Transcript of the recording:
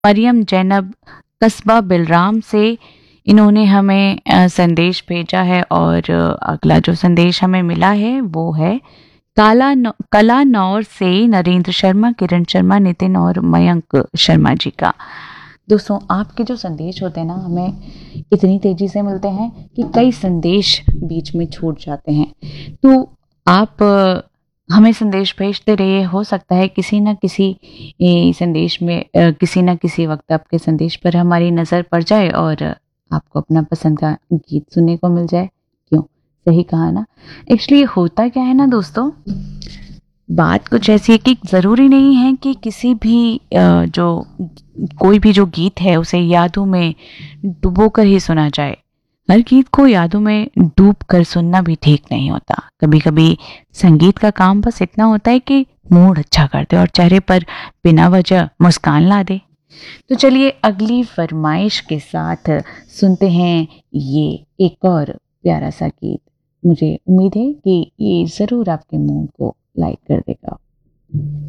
मरियम जैनब कस्बा बिलराम से इन्होंने हमें संदेश भेजा है। और अगला जो संदेश हमें मिला है वो है कलानौर से नरेंद्र शर्मा, किरण शर्मा, नितिन और मयंक शर्मा जी का। दोस्तों, आपके जो संदेश होते हैं ना, हमें इतनी तेजी से मिलते हैं कि कई संदेश बीच में छूट जाते हैं। तो आप हमें संदेश भेजते रहिए। हो सकता है किसी न किसी संदेश में किसी न किसी वक्त आपके संदेश पर हमारी नज़र पड़ जाए और आपको अपना पसंद का गीत सुनने को मिल जाए। क्यों, सही कहा ना। एक्चुअली होता क्या है ना दोस्तों, बात कुछ ऐसी है कि ज़रूरी नहीं है कि किसी भी जो कोई भी जो गीत है उसे यादों में डुबो कर ही सुना जाए। हर गीत को यादों में डूब कर सुनना भी ठीक नहीं होता। कभी कभी संगीत का काम बस इतना होता है कि मूड अच्छा कर दे और चेहरे पर बिना वजह मुस्कान ला दे। तो चलिए अगली फरमाइश के साथ सुनते हैं ये एक और प्यारा सा गीत। मुझे उम्मीद है कि ये ज़रूर आपके मूड को लाइट कर देगा।